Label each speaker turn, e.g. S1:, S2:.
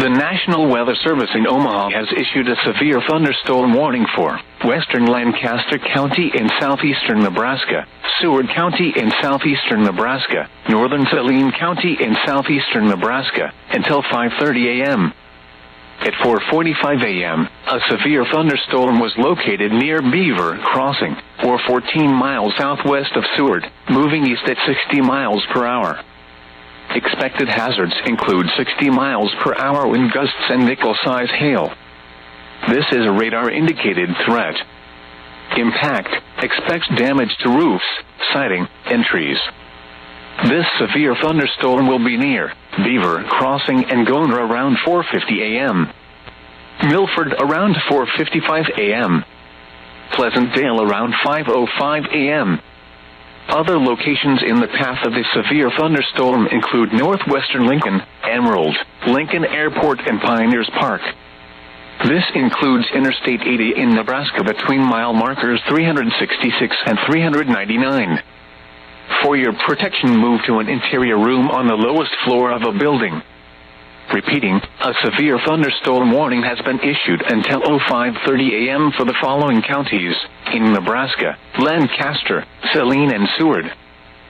S1: The National Weather Service in Omaha has issued a severe thunderstorm warning for western Lancaster County in southeastern Nebraska, Seward County in southeastern Nebraska, northern Saline County in southeastern Nebraska, until 5:30 a.m. At 4:45 a.m., a severe thunderstorm was located near Beaver Crossing, or 14 miles southwest of Seward, moving east at 60 miles per hour. Expected hazards include 60 miles per hour wind gusts and nickel-size hail. This is a radar-indicated threat. Impact: expects damage to roofs, siding, and trees. This severe thunderstorm will be near Beaver Crossing and Goner around 4:50 a.m. Milford around 4:55 a.m. Pleasantdale around 5:05 a.m. Other locations in the path of the severe thunderstorm include northwestern Lincoln, Emerald, Lincoln Airport, and Pioneers Park. This includes Interstate 80 in Nebraska between mile markers 366 and 399. For your protection, move to an interior room on the lowest floor of a building. Repeating, a severe thunderstorm warning has been issued until 5:30 a.m. for the following counties in Nebraska: Lancaster, Saline, and Seward.